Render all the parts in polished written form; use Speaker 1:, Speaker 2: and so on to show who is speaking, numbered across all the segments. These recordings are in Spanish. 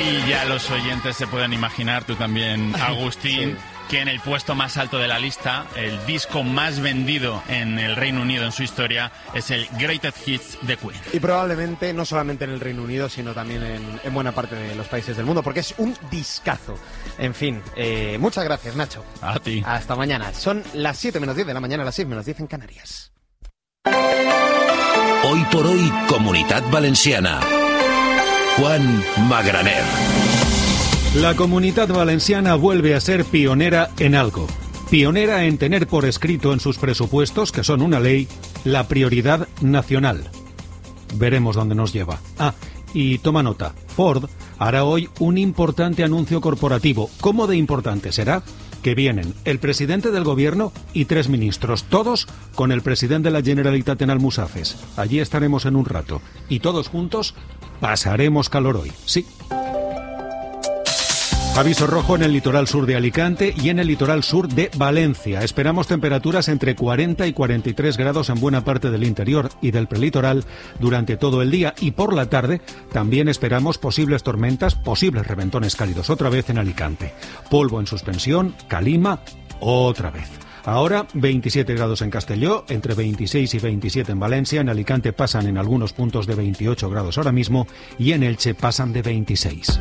Speaker 1: Y ya los oyentes se pueden imaginar, tú también, Agustín, sí, que en el puesto más alto de la lista, el disco más vendido en el Reino Unido en su historia, es el Greatest Hits de Queen.
Speaker 2: Y probablemente no solamente en el Reino Unido, sino también en buena parte de los países del mundo, porque es un discazo. En fin, muchas gracias, Nacho.
Speaker 1: A ti.
Speaker 2: Hasta mañana. Son las 7 menos 10 de la mañana, las 6 menos 10 en Canarias.
Speaker 3: Hoy por hoy, Comunitat Valenciana. Juan Magraner.
Speaker 4: La Comunitat Valenciana vuelve a ser pionera en algo. Pionera en tener por escrito en sus presupuestos, que son una ley, la prioridad nacional. Veremos dónde nos lleva. Y toma nota, Ford hará hoy un importante anuncio corporativo. ¿Cómo de importante será? Que vienen el presidente del gobierno y 3 ministros, todos con el presidente de la Generalitat en Almusafes. Allí estaremos en un rato. Y todos juntos pasaremos calor hoy, sí. Aviso rojo en el litoral sur de Alicante y en el litoral sur de Valencia. Esperamos temperaturas entre 40 y 43 grados en buena parte del interior y del prelitoral durante todo el día, y por la tarde también esperamos posibles tormentas, posibles reventones cálidos otra vez en Alicante. Polvo en suspensión, calima, otra vez. Ahora 27 grados en Castelló, entre 26 y 27 en Valencia, en Alicante pasan en algunos puntos de 28 grados ahora mismo y en Elche pasan de 26.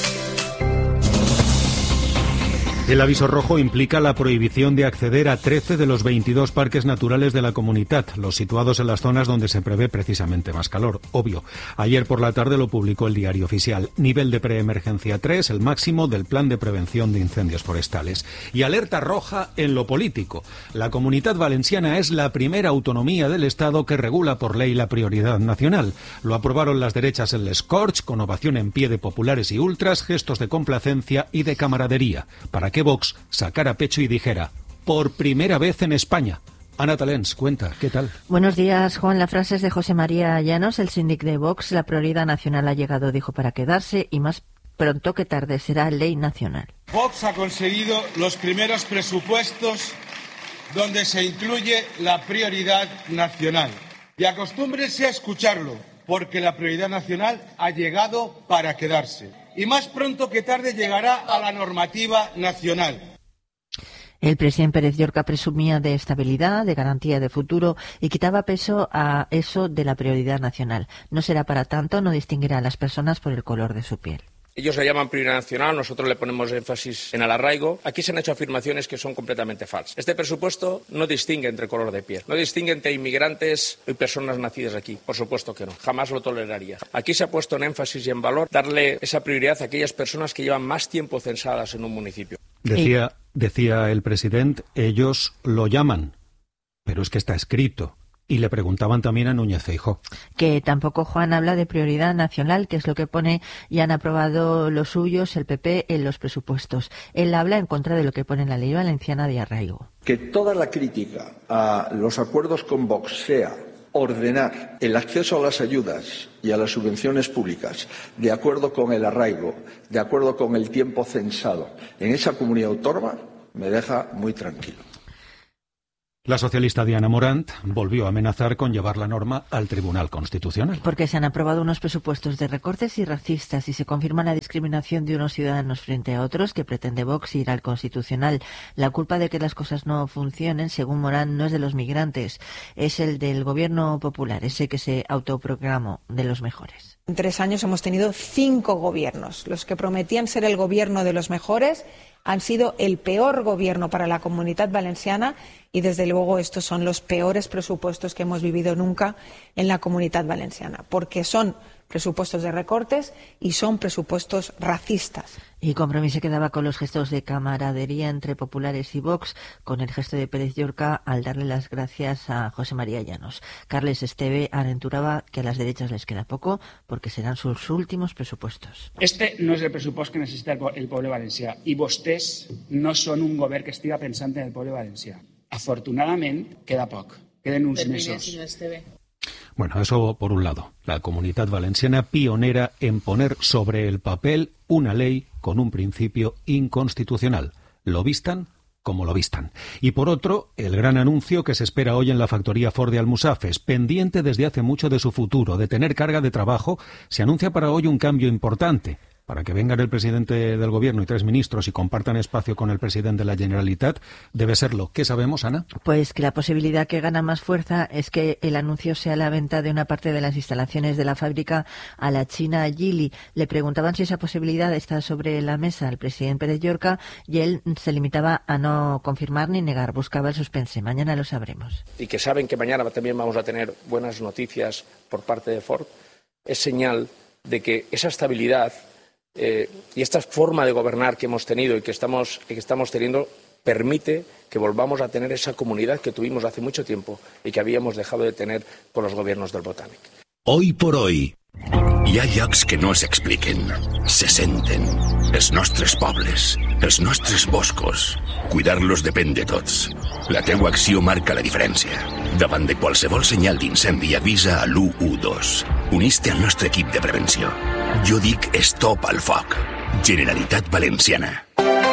Speaker 4: El aviso rojo implica la prohibición de acceder a 13 de los 22 parques naturales de la Comunitat, los situados en las zonas donde se prevé precisamente más calor, obvio. Ayer por la tarde lo publicó el Diario Oficial. Nivel de preemergencia 3, el máximo del Plan de Prevención de Incendios Forestales. Y alerta roja en lo político. La Comunitat Valenciana es la primera autonomía del Estado que regula por ley la prioridad nacional. Lo aprobaron las derechas en Les Corts, con ovación en pie de populares y ultras, gestos de complacencia y de camaradería, para que Vox sacara pecho y dijera: por primera vez en España. Ana Talens, cuenta, ¿qué tal?
Speaker 5: Buenos días, Juan. La frase es de José María Llanos, el síndic de Vox. La prioridad nacional ha llegado, dijo, para quedarse, y más pronto que tarde será ley nacional.
Speaker 6: Vox ha conseguido los primeros presupuestos donde se incluye la prioridad nacional. Y acostúmbrense a escucharlo, porque la prioridad nacional ha llegado para quedarse. Y más pronto que tarde llegará a la normativa nacional.
Speaker 5: El presidente Pérez Llorca presumía de estabilidad, de garantía de futuro y quitaba peso a eso de la prioridad nacional. No será para tanto, no distinguirá a las personas por el color de su piel.
Speaker 7: Ellos le llaman prioridad nacional, nosotros le ponemos énfasis en el arraigo. Aquí se han hecho afirmaciones que son completamente falsas. Este presupuesto no distingue entre color de piel, no distingue entre inmigrantes y personas nacidas aquí. Por supuesto que no, jamás lo toleraría. Aquí se ha puesto en énfasis y en valor darle esa prioridad a aquellas personas que llevan más tiempo censadas en un municipio.
Speaker 4: Decía el presidente, ellos lo llaman, pero es que está escrito. Y le preguntaban también a Núñez Feijóo.
Speaker 5: Que tampoco, Juan, habla de prioridad nacional, que es lo que pone, y han aprobado los suyos, el PP, en los presupuestos. Él habla en contra de lo que pone en la ley valenciana de arraigo.
Speaker 8: Que toda la crítica a los acuerdos con Vox sea ordenar el acceso a las ayudas y a las subvenciones públicas de acuerdo con el arraigo, de acuerdo con el tiempo censado en esa comunidad autónoma, me deja muy tranquilo.
Speaker 4: La socialista Diana Morant volvió a amenazar con llevar la norma al Tribunal Constitucional.
Speaker 5: Porque se han aprobado unos presupuestos de recortes y racistas y se confirma la discriminación de unos ciudadanos frente a otros, que pretende Vox ir al Constitucional. La culpa de que las cosas no funcionen, según Morant, no es de los migrantes, es el del gobierno popular, ese que se autoproclamó de los mejores.
Speaker 9: En 3 años hemos tenido 5 gobiernos. Los que prometían ser el gobierno de los mejores han sido el peor gobierno para la Comunitat Valenciana y, desde luego, estos son los peores presupuestos que hemos vivido nunca en la Comunitat Valenciana, porque son presupuestos de recortes y son presupuestos racistas.
Speaker 5: Y Compromís se quedaba con los gestos de camaradería entre populares y Vox, con el gesto de Pérez Llorca al darle las gracias a José María Llanos. Carles Esteve aventuraba que a las derechas les queda poco porque serán sus últimos presupuestos.
Speaker 10: Este no és el pressupost que necessita el poble valencià i vostès no són un govern que estiga pensant en el poble valencià. Afortunadament, queda poc. Queden uns mesos.
Speaker 4: Bueno, eso por un lado. La Comunitat Valenciana pionera en poner sobre el papel una ley con un principio inconstitucional. Lo vistan como lo vistan. Y por otro, el gran anuncio que se espera hoy en la factoría Ford de Almusafes, pendiente desde hace mucho de su futuro, de tener carga de trabajo, se anuncia para hoy un cambio importante. para que vengan el presidente del gobierno y 3 ministros y compartan espacio con el presidente de la Generalitat, debe serlo. ¿Qué sabemos, Ana?
Speaker 5: Pues que la posibilidad que gana más fuerza es que el anuncio sea la venta de una parte de las instalaciones de la fábrica a la China Geely. Le preguntaban si esa posibilidad está sobre la mesa al presidente Pérez Llorca y él se limitaba a no confirmar ni negar, buscaba el suspense. Mañana lo sabremos.
Speaker 7: Y que saben que mañana también vamos a tener buenas noticias por parte de Ford, es señal de que esa estabilidad y esta forma de gobernar que hemos tenido y que estamos teniendo permite que volvamos a tener esa comunidad que tuvimos hace mucho tiempo y que habíamos dejado de tener con los gobiernos del Botànic.
Speaker 3: Hoy por hoy, hi ha llocs que no s'expliquen, se senten. Els nostres pobles, els nostres boscos. Cuidar-los depèn de tots. La teua acció marca la diferència. Davant de qualsevol senyal d'incendi, avisa a l'112. Unís-te al nostre equip de prevenció. Jo dic stop al foc. Generalitat Valenciana.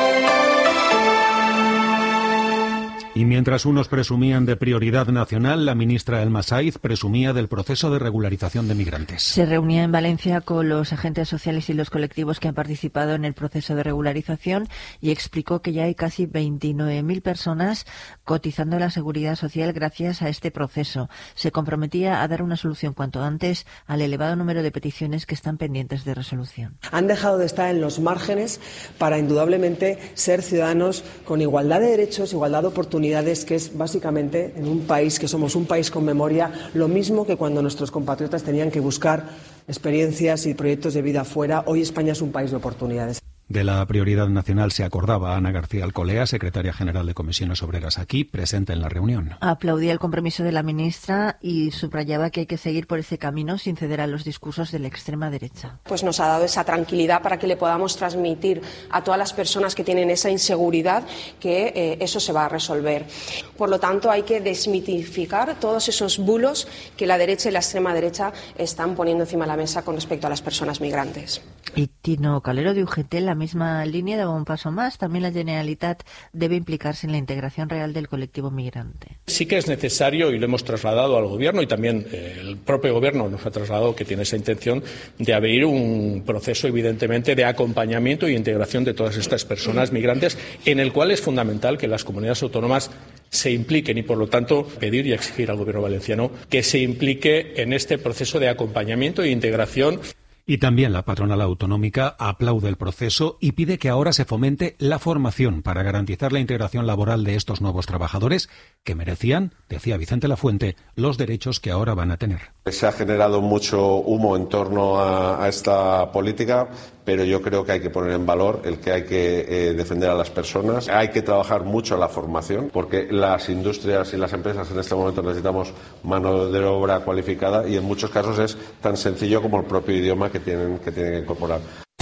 Speaker 4: Y mientras unos presumían de prioridad nacional, la ministra Elma Saiz presumía del proceso de regularización de migrantes.
Speaker 5: Se reunía en Valencia con los agentes sociales y los colectivos que han participado en el proceso de regularización y explicó que ya hay casi 29.000 personas cotizando en la Seguridad Social gracias a este proceso. Se comprometía a dar una solución cuanto antes al elevado número de peticiones que están pendientes de resolución.
Speaker 11: Han dejado de estar en los márgenes para indudablemente ser ciudadanos con igualdad de derechos, igualdad de oportunidades, que es básicamente en un país que somos un país con memoria, lo mismo que cuando nuestros compatriotas tenían que buscar experiencias y proyectos de vida fuera. Hoy España es un país de oportunidades.
Speaker 4: De la prioridad nacional se acordaba Ana García Alcolea, secretaria general de Comisiones Obreras aquí, presente en la reunión.
Speaker 5: Aplaudía el compromiso de la ministra y subrayaba que hay que seguir por ese camino sin ceder a los discursos de la extrema derecha.
Speaker 12: Pues nos ha dado esa tranquilidad para que le podamos transmitir a todas las personas que tienen esa inseguridad que eso se va a resolver. Por lo tanto, hay que desmitificar todos esos bulos que la derecha y la extrema derecha están poniendo encima de la mesa con respecto a las personas migrantes.
Speaker 5: Y Tino Calero de UGT, la misma línea, daba un paso más. También la Generalitat debe implicarse en la integración real del colectivo migrante.
Speaker 13: Sí que es necesario, y lo hemos trasladado al Gobierno, y también el propio Gobierno nos ha trasladado que tiene esa intención de abrir un proceso, evidentemente, de acompañamiento y integración de todas estas personas migrantes, en el cual es fundamental que las comunidades autónomas se impliquen y, por lo tanto, pedir y exigir al Gobierno valenciano que se implique en este proceso de acompañamiento e integración.
Speaker 4: Y también la patronal autonómica aplaude el proceso y pide que ahora se fomente la formación para garantizar la integración laboral de estos nuevos trabajadores que merecían, decía Vicente Lafuente, los derechos que ahora van a tener.
Speaker 14: Se ha generado mucho humo en torno a esta política, pero yo creo que hay que poner en valor el que hay que defender a las personas. Hay que trabajar mucho la formación, porque las industrias y las empresas en este momento necesitamos mano de obra cualificada y en muchos casos es tan sencillo como el propio idioma que tienen que incorporar.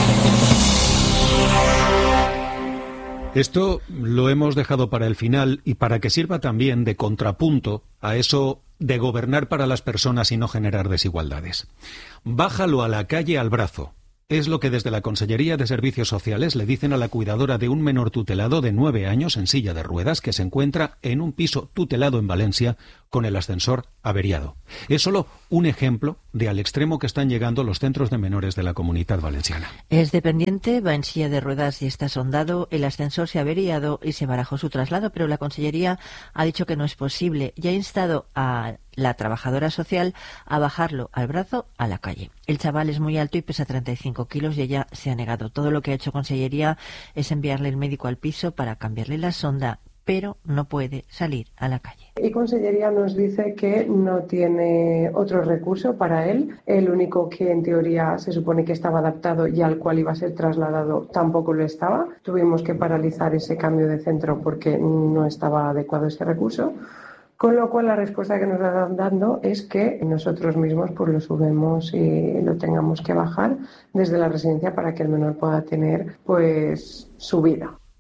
Speaker 4: Esto lo hemos dejado para el final y para que sirva también de contrapunto a eso de gobernar para las personas y no generar desigualdades. Bájalo a la calle al brazo. Es lo que desde la Consellería de Servicios Sociales le dicen a la cuidadora de un menor tutelado de 9 años en silla de ruedas que se encuentra en un piso tutelado en Valencia con el ascensor averiado. Es solo un ejemplo de al extremo que están llegando los centros de menores de la Comunitat Valenciana.
Speaker 5: Es dependiente, va en silla de ruedas y está sondado, el ascensor se ha averiado y se barajó su traslado, pero la Consellería ha dicho que no es posible y ha instado a la trabajadora social a bajarlo al brazo a la calle. El chaval es muy alto y pesa 35 kilos y ella se ha negado. Todo lo que ha hecho Consellería es enviarle el médico al piso para cambiarle la sonda, pero no puede salir a la calle.
Speaker 15: Y Consellería nos dice que no tiene otro recurso para él. El único que en teoría se supone que estaba adaptado y al cual iba a ser trasladado tampoco lo estaba. Tuvimos que paralizar ese cambio de centro porque no estaba adecuado ese recurso. Con lo cual la respuesta que nos están dando es que nosotros mismos pues lo subimos y lo tengamos que bajar desde la residencia para que el menor pueda tener pues su vida.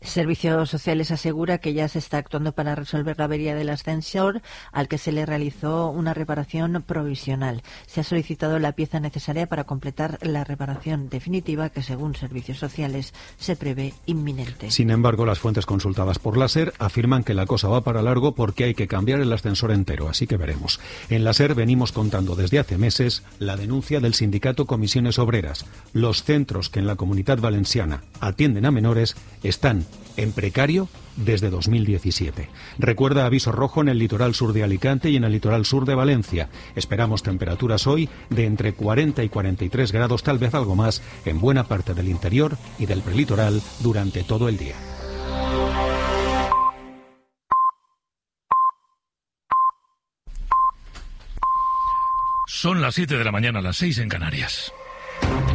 Speaker 5: Servicios Sociales asegura que ya se está actuando para resolver la avería del ascensor, al que se le realizó una reparación provisional. Se ha solicitado la pieza necesaria para completar la reparación definitiva, que según Servicios Sociales se prevé inminente.
Speaker 4: Sin embargo, las fuentes consultadas por la SER afirman que la cosa va para largo porque hay que cambiar el ascensor entero, así que veremos. En la SER venimos contando desde hace meses la denuncia del sindicato Comisiones Obreras. Los centros que en la Comunidad Valenciana atienden a menores están en precario desde 2017. Recuerda aviso rojo en el litoral sur de Alicante y en el litoral sur de Valencia. Esperamos temperaturas hoy de entre 40 y 43 grados, tal vez algo más, en buena parte del interior y del prelitoral durante todo el día.
Speaker 16: Son las 7 de la mañana, las 6 en Canarias.